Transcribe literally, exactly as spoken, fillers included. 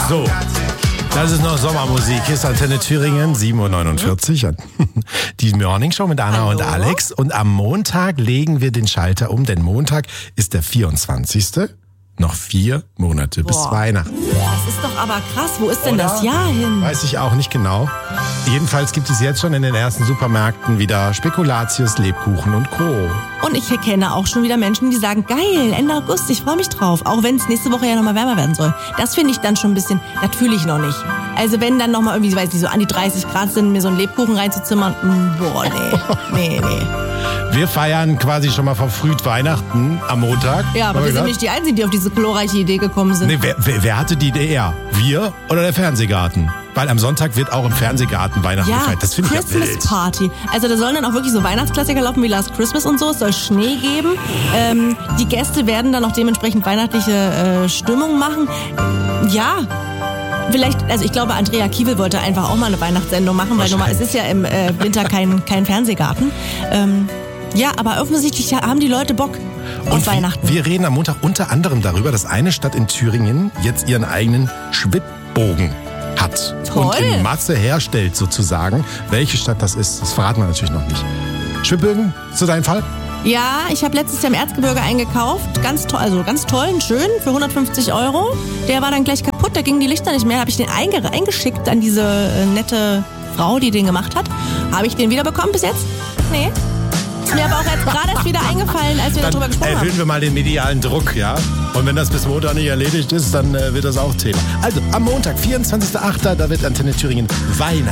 So, das ist noch Sommermusik. Hier ist Antenne Thüringen, sieben Uhr neunundvierzig. Die Morning Show mit Anna Hallo. und Alex. Und am Montag legen wir den Schalter um, denn Montag ist der vierundzwanzigste Noch vier Monate Boah. bis Weihnachten. Das ist doch aber krass. Wo ist denn Oder? das Jahr hin? Weiß ich auch nicht genau. Jedenfalls gibt es jetzt schon in den ersten Supermärkten wieder Spekulatius, Lebkuchen und Co. Und ich kenne auch schon wieder Menschen, die sagen, geil, Ende August, ich freue mich drauf. Auch wenn es nächste Woche ja nochmal wärmer werden soll. Das finde ich dann schon ein bisschen, das fühle ich noch nicht. Also wenn dann nochmal irgendwie, weiß nicht, so an die dreißig Grad sind, mir so einen Lebkuchen reinzuzimmern, mh, boah, nee, nee, nee. Wir feiern quasi schon mal verfrüht Weihnachten am Montag. Ja, aber wir sind nicht die Einzigen, die auf diese glorreiche Idee gekommen sind. Nee, wer, wer, wer hatte die Idee eher? Wir oder der Fernsehgarten? Weil am Sonntag wird auch im Fernsehgarten Weihnachten ja, gefeiert. Das finde ich ja wild. Christmas Party. Also da sollen dann auch wirklich so Weihnachtsklassiker laufen wie Last Christmas und so. Es soll Schnee geben. Ähm, die Gäste werden dann auch dementsprechend weihnachtliche äh, Stimmung machen. Ja, vielleicht, also ich glaube, Andrea Kiewel wollte einfach auch mal eine Weihnachtssendung machen, weil normal, es ist ja im äh, Winter kein, kein Fernsehgarten. Ähm, ja, aber offensichtlich haben die Leute Bock auf und Weihnachten. Wir reden am Montag unter anderem darüber, dass eine Stadt in Thüringen jetzt ihren eigenen Schwibbogen hat. Toll. Und in Masse herstellt sozusagen. Welche Stadt das ist, das verraten wir natürlich noch nicht. Schwibbögen, ist das dein Fall? Ja, ich habe letztes Jahr im Erzgebirge eingekauft. Ganz toll, also ganz toll und schön für hundertfünfzig Euro. Der war dann gleich kaputt, da gingen die Lichter nicht mehr. Habe ich den einge- eingeschickt an diese äh, nette Frau, die den gemacht hat. Habe ich den wiederbekommen bis jetzt? Nee. Ist mir aber auch jetzt gerade erst wieder eingefallen, als wir dann darüber gesprochen haben. Erhöhen wir mal den medialen Druck, ja? Und wenn das bis Montag nicht erledigt ist, dann äh, wird das auch Thema. Also am Montag, vierundzwanzigster achter da wird Antenne Thüringen Weihnachten